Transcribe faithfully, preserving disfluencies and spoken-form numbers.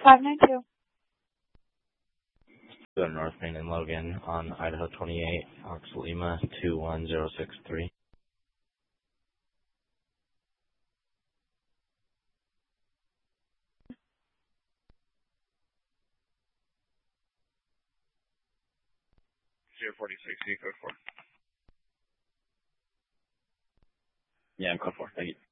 five nine two. Go to North Main and Logan on Idaho twenty-eight, Ox Lima two one zero six three. zero forty-six, you code four. Yeah, I'm code four. Thank you.